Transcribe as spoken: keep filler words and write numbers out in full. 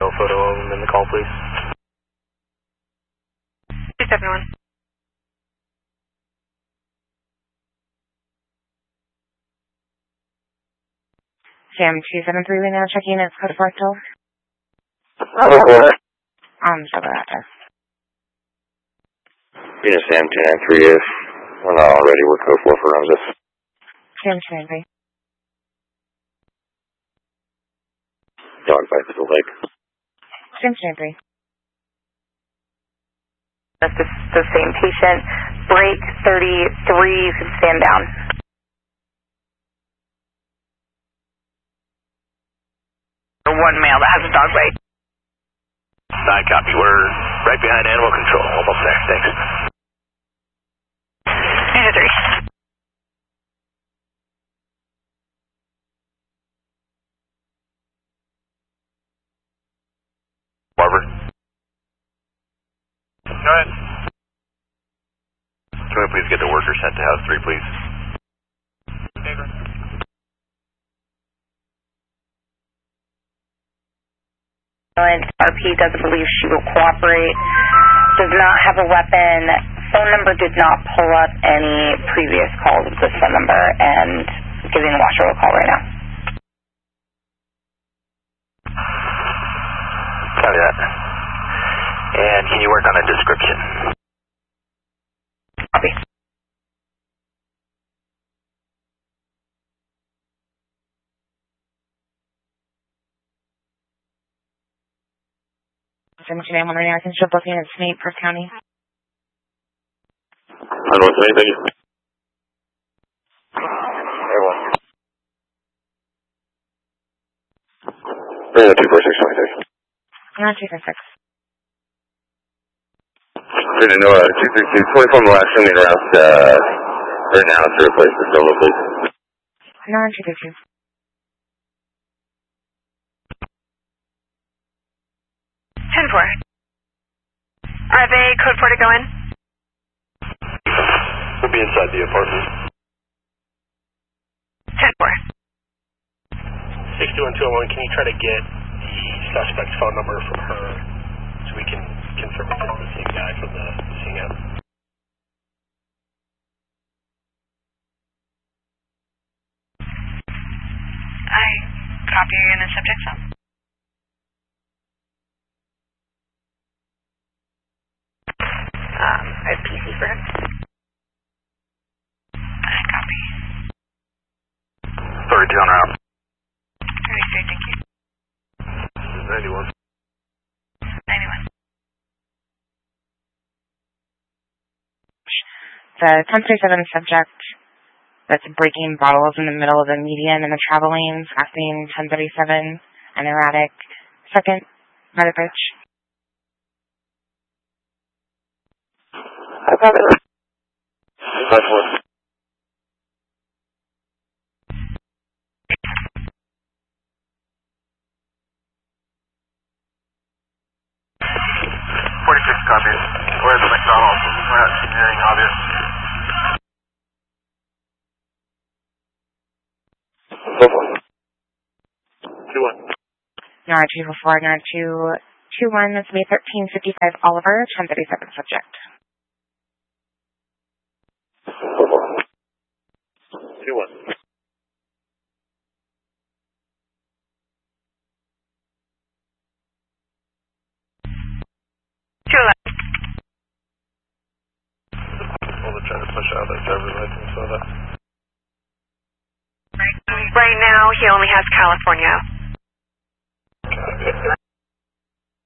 No photo of him in the call, please. two seven one. Sam two seven three, we now checking in. It's code four still. Um, so that address. Venus Sam two nine three, if we're not already, we're code four for Ramses. Sam two nine three. Dog five to the lake. Sam two nine three. That's the, the same patient. Break thirty-three, you can stand down. One male that has a dog bite. I copy. We're right behind animal control. Almost there. Thanks. Ninja three. Barbara. Go ahead. Can we please get the worker sent to house three, please? Favor. R P doesn't believe she will cooperate. Does not have a weapon. Phone number did not pull up any previous calls with this phone number, and giving the washer a call right now. Copy that. And can you work on a description? Copy. Sam two nine one right now. I can still booking at Snake, Perth County. I don't say anything. Everyone. Bring the two four six twenty-six. Not two four six. Good to know, uh, two three two, twenty-four Mille Lacs, sending around, uh, right now to replace the solo, please. No, two three two. ten four. Are they code four to go in? We'll be inside the apartment. ten four. six two one two oh one, can you try to get the suspect's phone number from her so we can confirm if it's the same guy from the missing app? I copy you in the subject cell. Um, I have P C for him. I copy. Sorry, John out. thirty-three, thank you. ninety-one. ninety-one. The ten thirty-seven subject that's breaking bottles in the middle of the median in the travel lanes, passing ten thirty-seven, and erratic. Second, by the bridge. I got it. That's what. forty-six copies. Where's the McDonald's? We're not seeing anything obvious. two one. Nara two four four, Nara two two one, that's me thirteen fifty-five Oliver, ten thirty-seven subject. two one. two eleven. Well, they're trying to push out that driver's license, so that. Right now, he only has California. Okay.